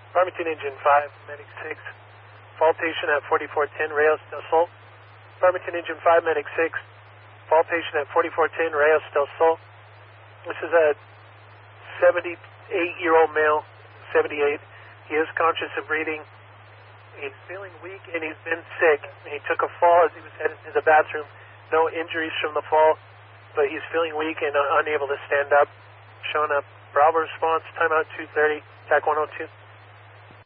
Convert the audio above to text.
Farmington Engine 5, Medic 6. Fall patient at 4410, Reyes del Sol. Farmington Engine 5, Medic 6. Fall patient at 4410, Reyes del Sol. This is a 78-year-old male, 78. He is conscious and breathing. He's feeling weak and he's been sick. He took a fall as he was headed to the bathroom. No injuries from the fall, but he's feeling weak and unable to stand up. Showing up. Bravo response, timeout 230, TAC 102.